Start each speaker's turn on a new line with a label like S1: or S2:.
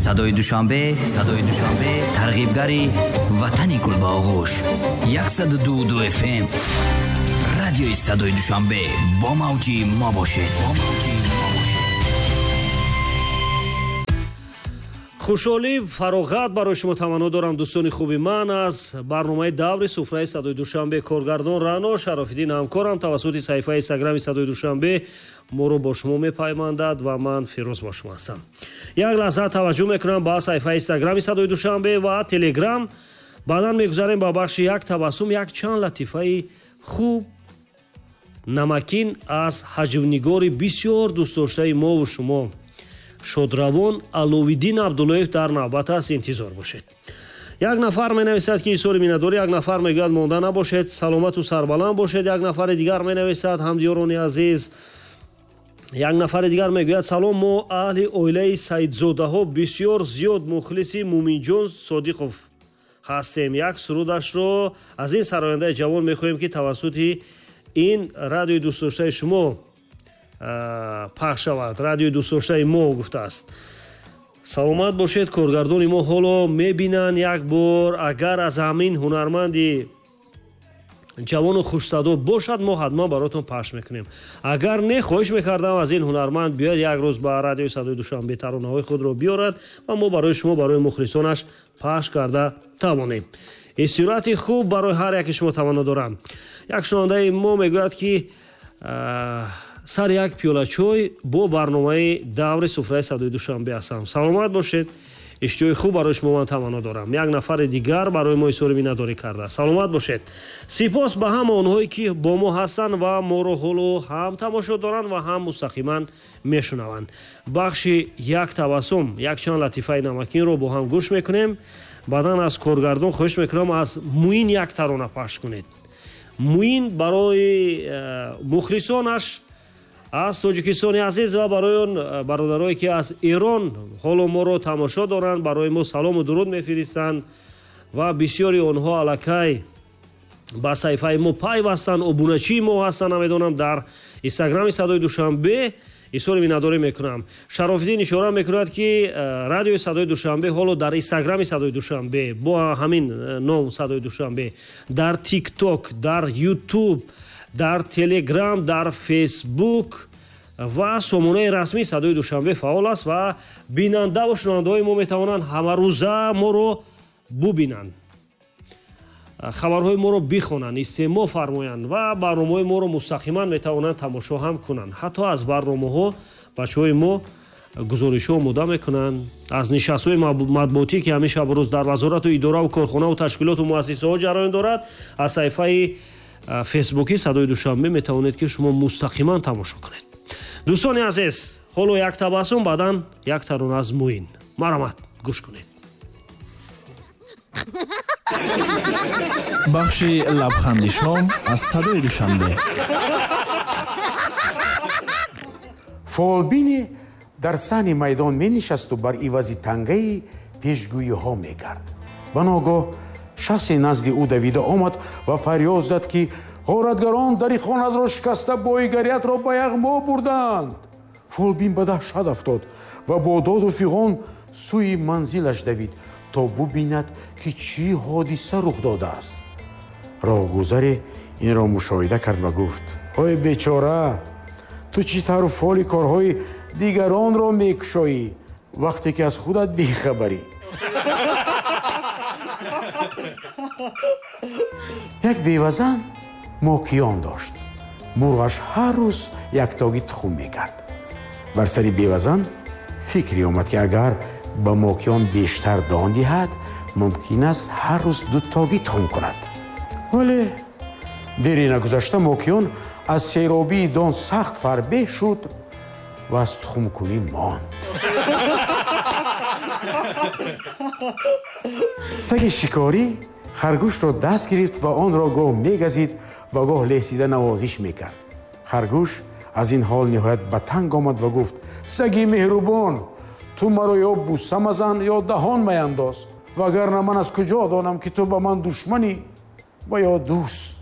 S1: صدای دوشنبه ترغیبگری وطنی گل با آغوش 102 FM رادیوی صدای دوشنبه با موجی ما باشید.
S2: خушҳолӣ фароғат барои шумо таманно дорам дӯстони хуби ман аз барномаи даври суфраи садои душанбе. коргардон раъно шарофиддин ҳамкорам тавассути саҳифаи инстаграми садои душанбе моро бо шумо мепаймандад ва ман фирӯз бо шумо ҳастам. як лаҳза таваҷҷӯҳ мекунам ба саҳифаи инстаграми садои душанбе ва телеграм. баъдан мегузарем ба бахши як табассум, як чанд латифаи хуб намакин аз ҳаҷвнигори бисёр дӯстдоштаи мову шумо шодравон аловиддин абдуллоев дар навбат аст. интизор бошед. як нафар менависад ки изҳори миннатдорӣ, як нафар мегӯяд монда набошед, саломату сарбаланд бошед. як нафари дигар менависад ҳамдиёрони азиз. як нафари дигар мегӯяд салом, мо аҳли оилаи саидзодаҳо бисёр зиёд мухлиси муминҷон содиқов ҳастем. як сурудашро аз ин сарояндаи ҷавон мехоҳем ки тавассути ин радиои дӯстдоштаи шумо пахш шавад. радиои дӯстдоштаи мо гуфтааст. саломат бошед. коргардони мо ҳоло мебинанд як бор агар аз ҳамин ҳунарманди ҷавону хушсадо бошад, мо ҳатман баротон пахш мекунем. агар не, хоҳиш мекардам аз ин ҳунарманд биёяд як рӯз ба радиои садои душанбе таронаҳои худро биёрад ва мо барои шумо, барои мухлисонаш пахш карда тавонем. истироҳати хуб барои ҳар яке шумо таманно дорам. як шунавандаи мо мегӯяд ки сар як пиёла чой бо барномаи даври суфраи садои душанбе ҳастам. саломат бошед. иштиҳои хуб барои шумо ман таманно дорам. як нафари дигар барои мо изҳори миннатдорӣ карда. саломат бошед. сипос ба ҳама онҳое ки бо мо ҳастанд ва моро ҳоло ҳам тамошо доранд ва ҳам мустақиман мешунаванд. бахши як табассум, як чанд латифаи намакинро бо ҳам гӯш мекунем. баъдан аз коргардон хоҳиш мекунам аз муин як тарона пахш кунед. муин барои мухлисонаш аз тоҷикистони азиз ва барои он бародарое ки аз эрон ҳоло моро тамошо доранд, барои мо салому дуруд мефиристанд ва бисёри онҳо аллакай ба саҳифаи мо пайвастанд, обуначии мо ҳастанд. намедонам дар инстаграми садои душанбе изҳори миннатдорӣ мекунам. шарофиддин ишора мекунад ки радиои садои душанбе ҳоло дар инстаграми садои душанбе бо ҳамин ном садои душанбе, дар тикток, дар ютуб, дар телеграм, дар фейсбук ва сомонаи расмии садои душанбе фаъол аст ва бинандаву шунавандаҳои мо метавонанд ҳамарӯза моро бубинанд, хабарҳои моро бихонанд, истемоъ фармоянд ва барномаҳои моро мустақиман метавонанд тамошо ҳам кунанд. ҳатто аз барномаҳо бачаҳои мо гузоришҳо омода мекунанд, аз нишастҳои матбуотӣ ки ҳамин шабу рӯз дар вазорату иdoraу корхонаву ташкилоту муассисаҳо ҷараён дорад, аз саҳифаи фейсбуки садои душанбе метавонед ки шумо мустақиман тамошо кунед. дӯстони азиз, ҳоло як табассум, баъдан як тарона аз муин. маромад, гӯш кунед.
S3: бахши лабханди шом аз садои душанбе.
S4: фолбине дар саҳни майдон менишасту бар ивази тангаи пешгӯиҳо мекард. ба ногоҳ шахсе назди ӯ давида омад ва фарёд зад ки ғоратгарон дари хонаро шикаста боигариятро ба яғмо бурданд. фолбин ба даҳшат афтод ва бо доду фиғон сӯи манзилаш давид то бубинад ки чӣ ҳодиса рух додааст. роҳгузаре инро мушоҳида кард ва гуфт: ой бечора, ту чӣ тавр фоли корҳои дигаронро мекушоӣ вақте ки аз худат бехабарӣ? як бевазан мокиён дошт. мурғаш ҳар рӯз яктоги тухм мекард. бар сари бевазан фикре омад ки агар ба мокиён бештар дон диҳад, мумкин аст ҳар рӯз дутоги тухм кунад. вале дери нагузашта мокиён аз серобии дон сахт фарбеҳ шуд ва аз тухмкунӣ монд. саги шикорӣ харгӯшро даст гирифт ва онро гоҳ мегазид ва гоҳ леҳсида навозиш мекард. харгӯш аз ин ҳол ниҳоят ба танг омад ва гуфт: саги меҳрубон, ту маро ё буса мазан ё даҳон маяндоз, вагарна ман аз куҷо донам ки ту ба ман душманӣ ва ё дӯст?